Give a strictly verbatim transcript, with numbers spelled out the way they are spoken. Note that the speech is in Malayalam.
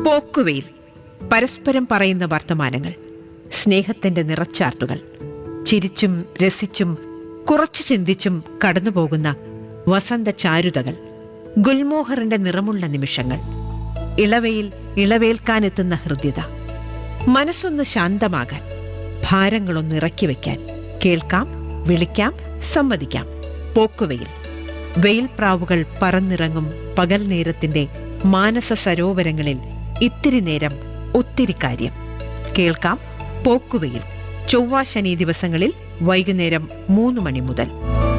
പോക്കുവെയിൽ, പരസ്പരം പറയുന്ന വർത്തമാനങ്ങൾ, സ്നേഹത്തിന്റെ നിറച്ചാർത്തുകൾ, ചിരിച്ചും രസിച്ചും കുറച്ച് ചിന്തിച്ചും കടന്നുപോകുന്ന വസന്ത ചാരുതകൾ, ഗുൽമോഹറിന്റെ നിറമുള്ള നിമിഷങ്ങൾ, ഇളവയിൽ ഇളവേൽക്കാനെത്തുന്ന ഹൃദ്യത, മനസ്സൊന്ന് ശാന്തമാകാൻ, ഭാരങ്ങളൊന്ന് ഇറക്കി വയ്ക്കാൻ, കേൾക്കാം, വിളിക്കാം, സമ്മതിക്കാം. പോക്കുവെയിൽ. വെയിൽപ്രാവുകൾ പറന്നിറങ്ങും പകൽ നേരത്തിന്റെ മാനസ സരോവരങ്ങളിൽ ഇത്തിരി നേരം ഒത്തിരി കാര്യം. കേൾക്കാം പോക്കുവെയിൽ. ചൊവ്വ ശനി ദിവസങ്ങളിൽ വൈകുന്നേരം മൂന്ന് മണി മുതൽ.